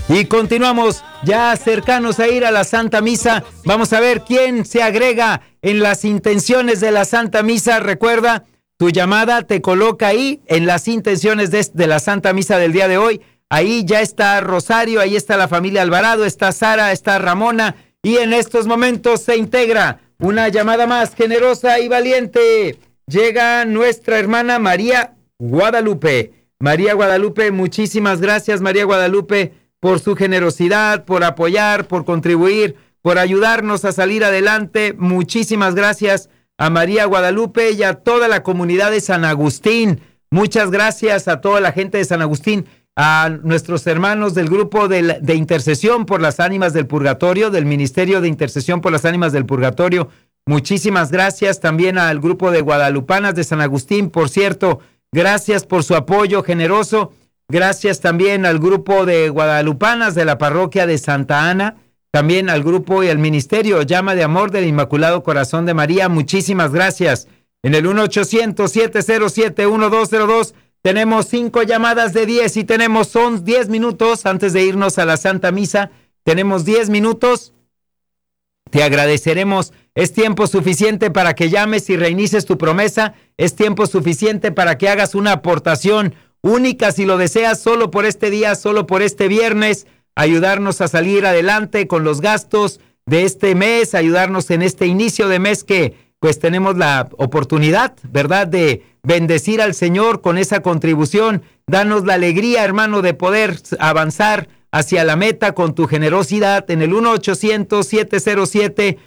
Y continuamos ya cercanos a ir a la Santa Misa. Vamos a ver quién se agrega en las intenciones de la Santa Misa. Recuerda, tu llamada te coloca ahí en las intenciones de la Santa Misa del día de hoy. Ahí ya está Rosario, ahí está la familia Alvarado, está Sara, está Ramona. Y en estos momentos se integra una llamada más generosa y valiente. Llega nuestra hermana María Guadalupe. María Guadalupe, muchísimas gracias, María Guadalupe, por su generosidad, por apoyar, por contribuir, por ayudarnos a salir adelante. Muchísimas gracias a María Guadalupe y a toda la comunidad de San Agustín. Muchas gracias a toda la gente de San Agustín, a nuestros hermanos del grupo de intercesión por las ánimas del purgatorio, del Ministerio de Intercesión por las Ánimas del Purgatorio. Muchísimas gracias también al grupo de guadalupanas de San Agustín. Por cierto, gracias por su apoyo generoso. Gracias también al grupo de guadalupanas de la parroquia de Santa Ana, también al grupo y al ministerio Llama de Amor del Inmaculado Corazón de María. Muchísimas gracias. En el 1-800-707-1202 tenemos 5 llamadas de 10 y son 10 minutos antes de irnos a la Santa Misa. Tenemos 10 minutos. Te agradeceremos. Es tiempo suficiente para que llames y reinicies tu promesa. Es tiempo suficiente para que hagas una aportación única, si lo deseas, solo por este día, solo por este viernes, ayudarnos a salir adelante con los gastos de este mes, ayudarnos en este inicio de mes que pues tenemos la oportunidad, ¿verdad?, de bendecir al Señor con esa contribución. Danos la alegría, hermano, de poder avanzar hacia la meta con tu generosidad en el 1-800-707-1202,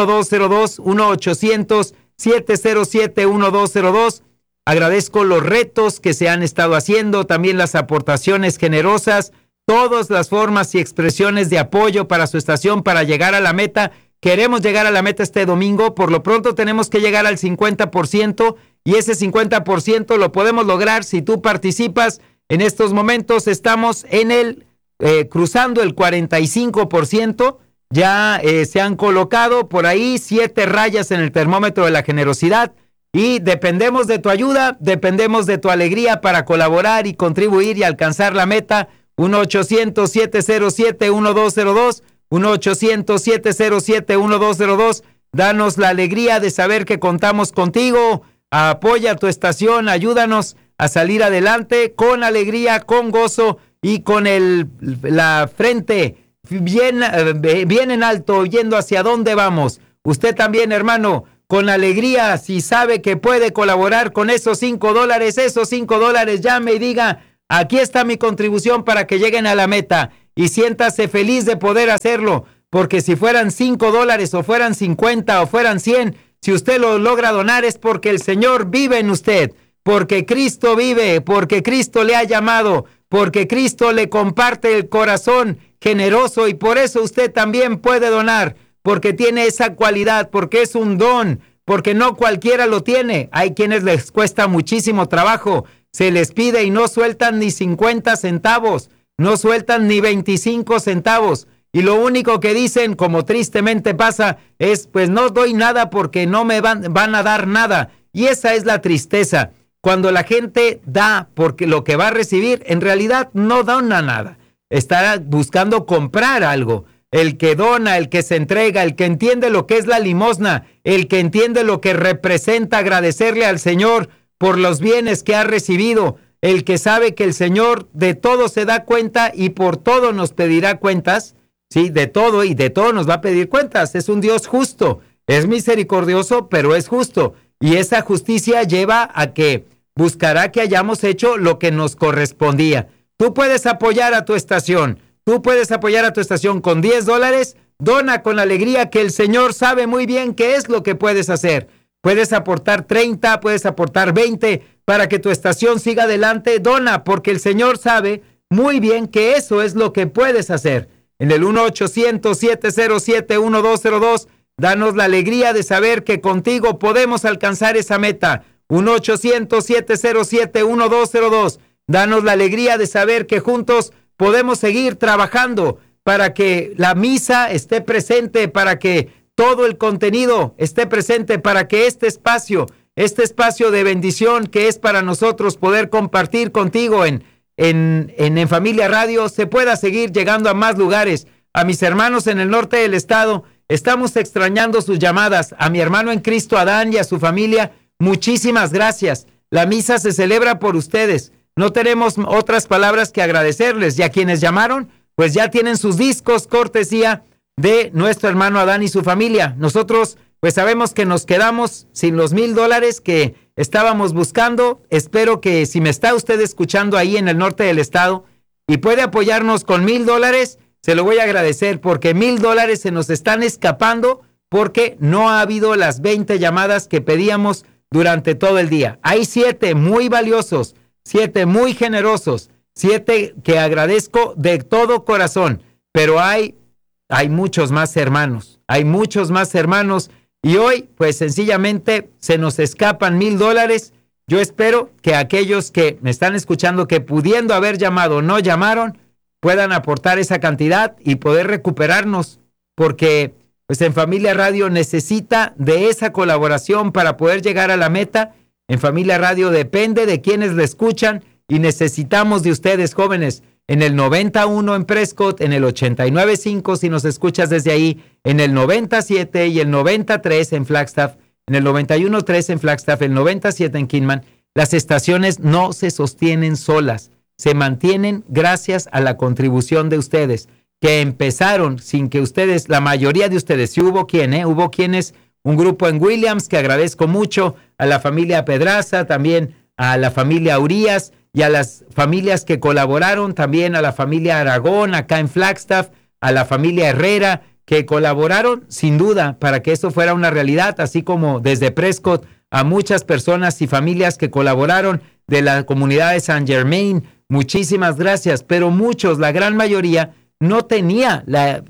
1-800-707-1202. Agradezco los retos que se han estado haciendo, también las aportaciones generosas, todas las formas y expresiones de apoyo para su estación para llegar a la meta. Queremos llegar a la meta este domingo. Por lo pronto tenemos que llegar al 50% y ese 50% lo podemos lograr si tú participas. En estos momentos estamos en cruzando el 45%. Ya se han colocado por ahí 7 rayas en el termómetro de la generosidad. Y dependemos de tu ayuda, dependemos de tu alegría para colaborar y contribuir y alcanzar la meta. 1-800-707-1202, 1-800-707-1202. Danos la alegría de saber que contamos contigo. Apoya tu estación, ayúdanos a salir adelante con alegría, con gozo y con la frente bien en alto, yendo hacia dónde vamos. Usted también, hermano, con alegría, si sabe que puede colaborar con esos $5, llame y diga, aquí está mi contribución para que lleguen a la meta, y siéntase feliz de poder hacerlo, porque si fueran $5 o fueran 50 o fueran 100, si usted lo logra donar es porque el Señor vive en usted, porque Cristo vive, porque Cristo le ha llamado, porque Cristo le comparte el corazón generoso, y por eso usted también puede donar, porque tiene esa cualidad, porque es un don, porque no cualquiera lo tiene. Hay quienes les cuesta muchísimo trabajo, se les pide y no sueltan ni 50 centavos, no sueltan ni 25 centavos, y lo único que dicen, como tristemente pasa, es pues no doy nada porque no me van a dar nada, y esa es la tristeza, cuando la gente da porque lo que va a recibir, en realidad no dona nada, está buscando comprar algo. El que dona, el que se entrega, el que entiende lo que es la limosna, el que entiende lo que representa agradecerle al Señor por los bienes que ha recibido, el que sabe que el Señor de todo se da cuenta y por todo nos pedirá cuentas, sí, de todo y de todo nos va a pedir cuentas. Es un Dios justo, es misericordioso, pero es justo. Y esa justicia lleva a que buscará que hayamos hecho lo que nos correspondía. Tú puedes apoyar a tu estación. Tú puedes apoyar a tu estación con $10, dona con alegría, que el Señor sabe muy bien qué es lo que puedes hacer. Puedes aportar 30, puedes aportar 20 para que tu estación siga adelante. Dona, porque el Señor sabe muy bien que eso es lo que puedes hacer. En el 1-800-707-1202, danos la alegría de saber que contigo podemos alcanzar esa meta. 1-800-707-1202, danos la alegría de saber que juntos podemos seguir trabajando para que la misa esté presente, para que todo el contenido esté presente, para que este espacio de bendición que es para nosotros poder compartir contigo en en Familia Radio se pueda seguir llegando a más lugares. A mis hermanos en el norte del estado, estamos extrañando sus llamadas. A mi hermano en Cristo Adán y a su familia, muchísimas gracias. La misa se celebra por ustedes. No tenemos otras palabras que agradecerles. Y a quienes llamaron, pues ya tienen sus discos cortesía de nuestro hermano Adán y su familia. Nosotros pues sabemos que nos quedamos sin los $1,000 que estábamos buscando. Espero que si me está usted escuchando ahí en el norte del estado y puede apoyarnos con $1,000, se lo voy a agradecer, porque $1,000 se nos están escapando porque no ha habido las 20 llamadas que pedíamos durante todo el día. Hay 7 muy valiosos, 7 muy generosos, 7 que agradezco de todo corazón, pero hay muchos más hermanos, y hoy pues sencillamente se nos escapan $1,000. Yo espero que aquellos que me están escuchando que pudiendo haber llamado no llamaron, puedan aportar esa cantidad y poder recuperarnos, porque pues en Familia Radio necesita de esa colaboración para poder llegar a la meta. En Familia Radio depende de quienes le escuchan y necesitamos de ustedes, jóvenes, en el 91 en Prescott, en el 89.5 si nos escuchas desde ahí, en el 97 y el 93 en Flagstaff, en el 91.3 en Flagstaff, el 97 en Kingman. Las estaciones no se sostienen solas, se mantienen gracias a la contribución de ustedes, que empezaron sin que ustedes, la mayoría de ustedes, sí hubo quienes, un grupo en Williams, que agradezco mucho, a la familia Pedraza, también a la familia Urías, y a las familias que colaboraron, también a la familia Aragón, acá en Flagstaff, a la familia Herrera, que colaboraron sin duda para que eso fuera una realidad, así como desde Prescott, a muchas personas y familias que colaboraron de la comunidad de San Germain. Muchísimas gracias, pero muchos, la gran mayoría, no tenía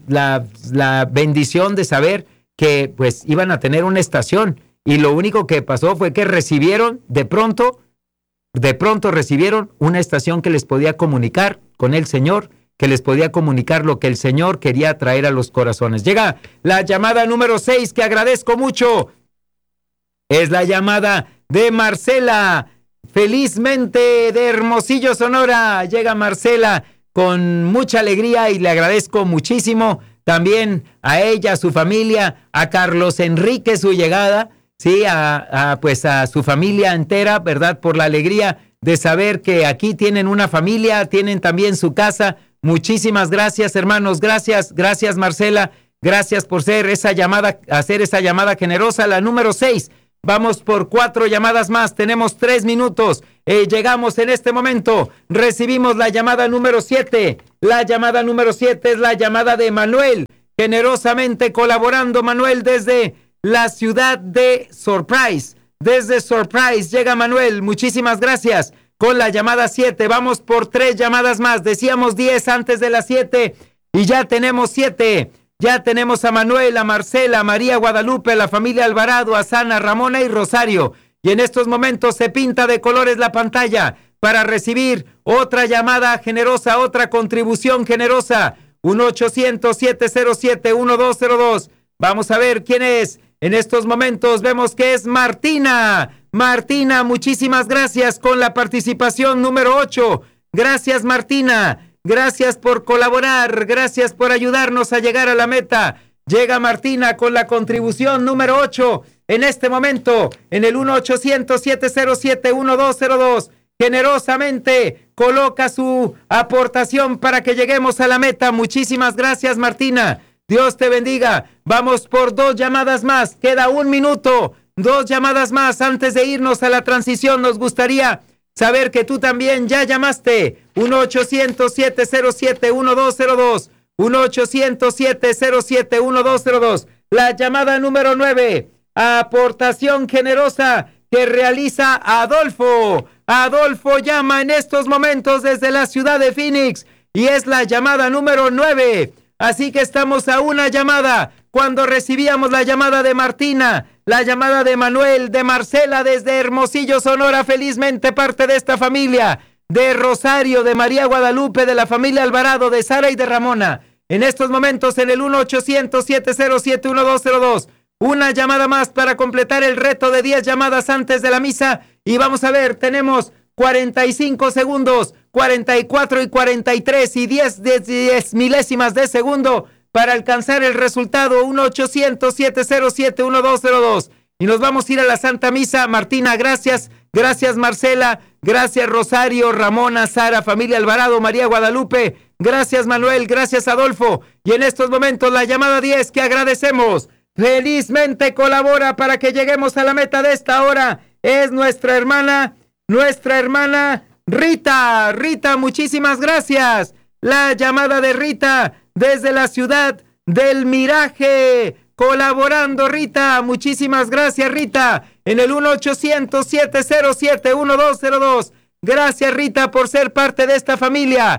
la bendición de saber que pues iban a tener una estación, y lo único que pasó fue que recibieron de pronto recibieron una estación que les podía comunicar con el Señor, que les podía comunicar lo que el Señor quería traer a los corazones. Llega la llamada número 6, que agradezco mucho. Es la llamada de Marcela, felizmente de Hermosillo, Sonora. Llega Marcela con mucha alegría y le agradezco muchísimo también a ella, a su familia, a Carlos Enrique su llegada. Sí, pues a su familia entera, ¿verdad? Por la alegría de saber que aquí tienen una familia, tienen también su casa. Muchísimas gracias, hermanos. Gracias Marcela. Gracias por hacer esa llamada generosa, la número 6. Vamos por 4 llamadas más. Tenemos 3 minutos. Llegamos en este momento. Recibimos la llamada número 7. La llamada número 7 es la llamada de Manuel. Generosamente colaborando, Manuel, desde la ciudad de Surprise. Desde Surprise llega Manuel. Muchísimas gracias. Con la llamada 7. Vamos por 3 llamadas más. Decíamos 10 antes de las 7. Y ya tenemos 7. Ya tenemos a Manuel, a Marcela, a María Guadalupe, a la familia Alvarado, a Sana, Ramona y Rosario. Y en estos momentos se pinta de colores la pantalla para recibir otra llamada generosa, otra contribución generosa. 1-800-707-1202. Vamos a ver quién es. En estos momentos vemos que es Martina. Martina, muchísimas gracias con la participación número 8. Gracias, Martina. Gracias por colaborar. Gracias por ayudarnos a llegar a la meta. Llega Martina con la contribución número 8. En este momento, en el 1-800-707-1202. Generosamente coloca su aportación para que lleguemos a la meta. Muchísimas gracias, Martina. Dios te bendiga. Vamos por 2 llamadas más. Queda 1 minuto. 2 llamadas más antes de irnos a la transición. Nos gustaría saber que tú también ya llamaste. 1-800-707-1202. 1-800-707-1202. La llamada número 9. Aportación generosa que realiza Adolfo. Adolfo llama en estos momentos desde la ciudad de Phoenix y es la llamada número 9. Así que estamos a una llamada. Cuando recibíamos la llamada de Martina, la llamada de Manuel, de Marcela desde Hermosillo, Sonora, felizmente parte de esta familia, de Rosario, de María Guadalupe, de la familia Alvarado, de Sara y de Ramona. En estos momentos en el 1-800-707-1202. Una llamada más para completar el reto de 10 llamadas antes de la misa. Y vamos a ver, tenemos 45 segundos, 44 y 43 y 10 milésimas de segundo para alcanzar el resultado 1-800-707-1202. Y nos vamos a ir a la Santa Misa. Martina, gracias. Gracias, Marcela. Gracias, Rosario, Ramona, Sara, familia Alvarado, María Guadalupe. Gracias, Manuel. Gracias, Adolfo. Y en estos momentos la llamada 10 que agradecemos. Felizmente colabora para que lleguemos a la meta de esta hora. Es nuestra hermana Rita. Rita, muchísimas gracias. La llamada de Rita desde la ciudad del Miraje. Colaborando, Rita. Muchísimas gracias, Rita. En el 1-800-707-1202. Gracias, Rita, por ser parte de esta familia.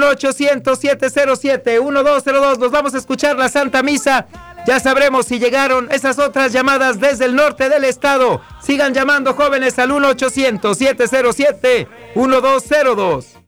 1-800-707-1202. Nos vamos a escuchar la Santa Misa. Ya sabremos si llegaron esas otras llamadas desde el norte del estado. Sigan llamando, jóvenes, al 1-800-707-1202.